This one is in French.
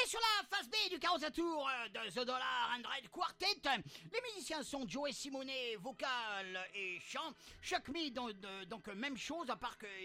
sur la face B du Carousel Tour de The Dollar and Red Quartet, les musiciens sont Joey Simone, vocal et chant. Chuck Me, donc même chose, à part que